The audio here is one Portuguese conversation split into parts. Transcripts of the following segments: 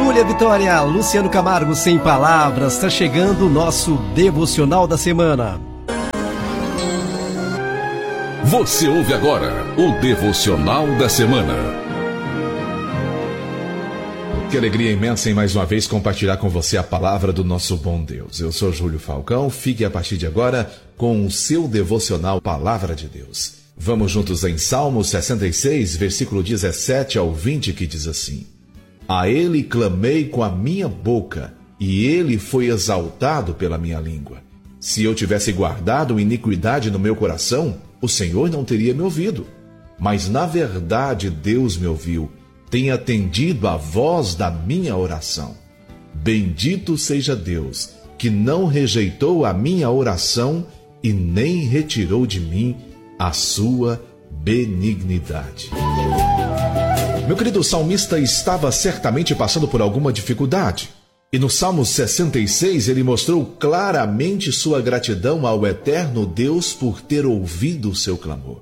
Júlia Vitória, Luciano Camargo, sem palavras. Está chegando o nosso devocional da semana. Você ouve agora o devocional da semana. Que alegria imensa em mais uma vez compartilhar com você a palavra do nosso bom Deus. Eu sou Júlio Falcão, fique a partir de agora com o seu devocional Palavra de Deus. Vamos juntos em Salmos 66, versículo 17 ao 20, que diz assim: A ele clamei com a minha boca, e ele foi exaltado pela minha língua. Se eu tivesse guardado iniquidade no meu coração, o Senhor não teria me ouvido. Mas na verdade Deus me ouviu, tem atendido à voz da minha oração. Bendito seja Deus, que não rejeitou a minha oração e nem retirou de mim a sua benignidade. Meu querido, o salmista estava certamente passando por alguma dificuldade. E no Salmo 66 ele mostrou claramente sua gratidão ao eterno Deus por ter ouvido o seu clamor.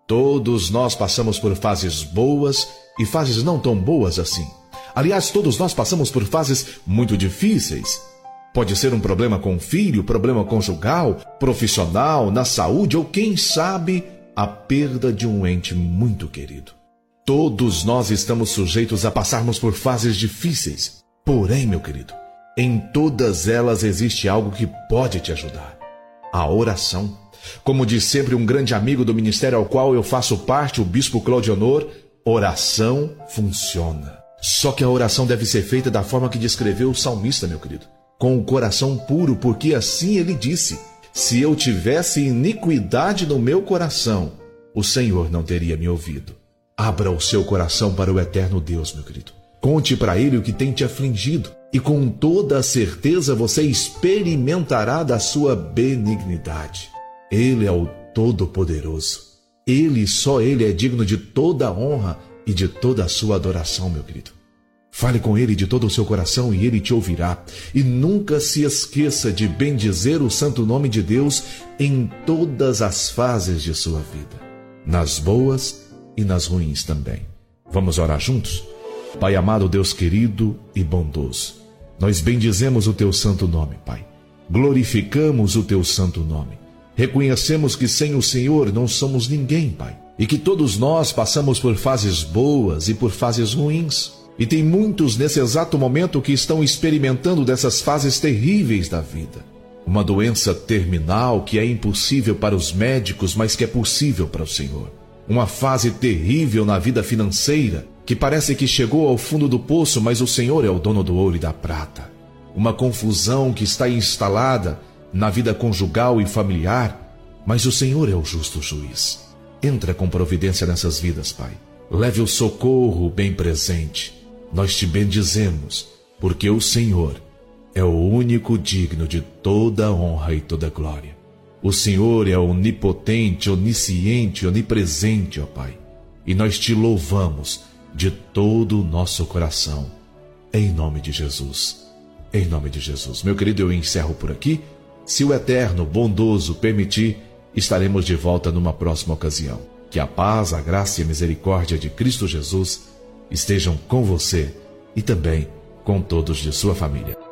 Todos nós passamos por fases boas e fases não tão boas assim. Aliás, todos nós passamos por fases muito difíceis. Pode ser um problema com o filho, problema conjugal, profissional, na saúde ou, quem sabe, a perda de um ente muito querido. Todos nós estamos sujeitos a passarmos por fases difíceis. Porém, meu querido, em todas elas existe algo que pode te ajudar: a oração. Como diz sempre um grande amigo do ministério ao qual eu faço parte, o Bispo Claudionor, oração funciona. Só que a oração deve ser feita da forma que descreveu o salmista, meu querido, com o coração puro, porque assim ele disse: se eu tivesse iniquidade no meu coração, o Senhor não teria me ouvido. Abra o seu coração para o eterno Deus, meu querido. Conte para ele o que tem te afligido, e com toda a certeza você experimentará da sua benignidade. Ele é o Todo-Poderoso. Ele, só Ele é digno de toda a honra e de toda a sua adoração, meu querido. Fale com Ele de todo o seu coração e Ele te ouvirá. E nunca se esqueça de bendizer o santo nome de Deus em todas as fases de sua vida, nas boas e nas ruins também. Vamos orar juntos? Pai amado, Deus querido e bondoso, nós bendizemos o Teu santo nome, Pai. Glorificamos o Teu santo nome. Reconhecemos que sem o Senhor não somos ninguém, Pai. E que todos nós passamos por fases boas e por fases ruins. E tem muitos nesse exato momento que estão experimentando dessas fases terríveis da vida. Uma doença terminal que é impossível para os médicos, mas que é possível para o Senhor. Uma fase terrível na vida financeira, que parece que chegou ao fundo do poço, mas o Senhor é o dono do ouro e da prata. Uma confusão que está instalada na vida conjugal e familiar, mas o Senhor é o justo juiz. Entra com providência nessas vidas, Pai. Leve o socorro bem presente. Nós te bendizemos, porque o Senhor é o único digno de toda honra e toda glória. O Senhor é onipotente, onisciente, onipresente, ó Pai. E nós te louvamos de todo o nosso coração. Em nome de Jesus. Em nome de Jesus. Meu querido, eu encerro por aqui. Se o eterno, bondoso permitir, estaremos de volta numa próxima ocasião. Que a paz, a graça e a misericórdia de Cristo Jesus estejam com você e também com todos de sua família.